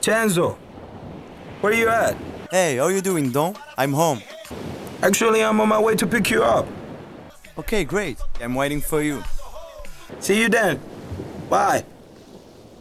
Chenzo, where you at? Hey, how you doing, Don? I'm home. Actually, I'm on my way to pick you up. Okay, great. I'm waiting for you. See you then. Bye.